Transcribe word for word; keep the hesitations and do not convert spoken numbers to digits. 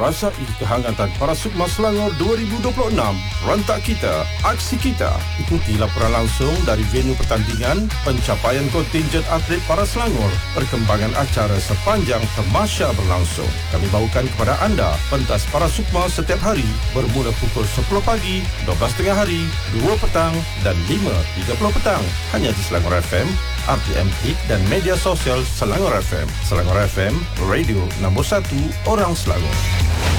Rasai kehangatan para Sukma Selangor dua ribu dua puluh enam. Rentak kita, aksi kita. Ikuti laporan langsung dari venue pertandingan, pencapaian kontinjen atlet para Selangor, perkembangan acara sepanjang tamasya berlangsung. Kami bawakan kepada anda pentas para Sukma setiap hari bermula pukul sepuluh pagi, dua belas tengah hari, dua petang dan lima tiga puluh petang. Hanya di Selangor F M, R T M Hit dan media sosial Selangor F M. Selangor F M, radio nombor satu orang Selangor.